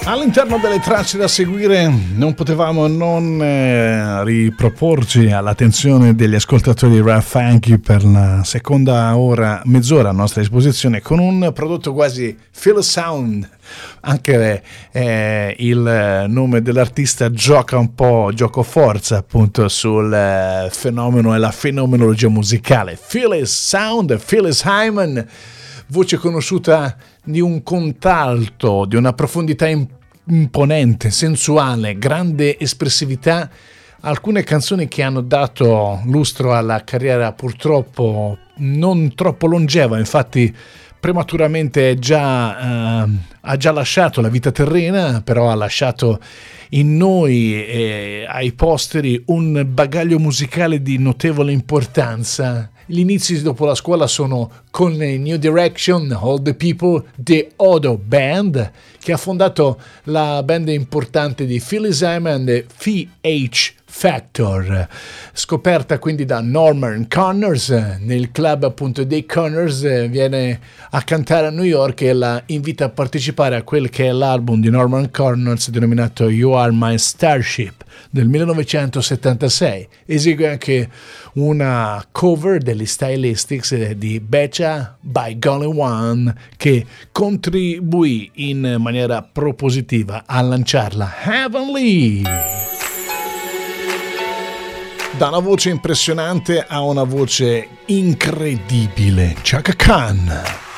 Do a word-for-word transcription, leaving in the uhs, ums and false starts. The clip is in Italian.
All'interno delle tracce da seguire non potevamo non eh, riproporci all'attenzione degli ascoltatori Rap Funky per la seconda ora, mezz'ora a nostra disposizione, con un prodotto quasi Feel Sound. Anche eh, il nome dell'artista gioca un po', gioco forza appunto sul eh, fenomeno e la fenomenologia musicale. Phyllis Sound, Phyllis Hyman, voce conosciuta di un contralto, di una profondità importante, imponente, sensuale, grande espressività, alcune canzoni che hanno dato lustro alla carriera purtroppo non troppo longeva, infatti prematuramente è già, eh, ha già lasciato la vita terrena, però ha lasciato in noi e ai posteri un bagaglio musicale di notevole importanza. Gli inizi dopo la scuola sono con New Direction, All the People, The Odo Band, che ha fondato la band importante di Phyllis Hyman e F H Factor, scoperta quindi da Norman Connors nel club appunto dei Connors. Viene a cantare a New York e la invita a partecipare a quel che è l'album di Norman Connors denominato You Are My Starship del millenovecentosettantasei. Esegue anche una cover degli Stylistics di Betcha by Golly One, che contribuì in maniera propositiva a lanciarla. Heavenly, da una voce impressionante a una voce incredibile, Chaka Khan.